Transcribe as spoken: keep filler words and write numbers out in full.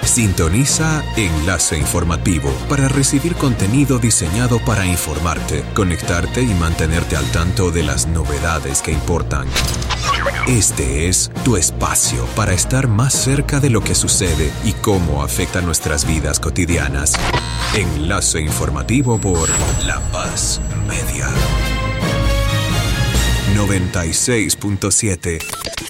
Sintoniza Enlace Informativo para recibir contenido diseñado para informarte, conectarte y mantenerte al tanto de las novedades que importan. Este es tu espacio para estar más cerca de lo que sucede y cómo afecta nuestras vidas cotidianas. Enlace Informativo por La Paz Media. noventa y seis punto siete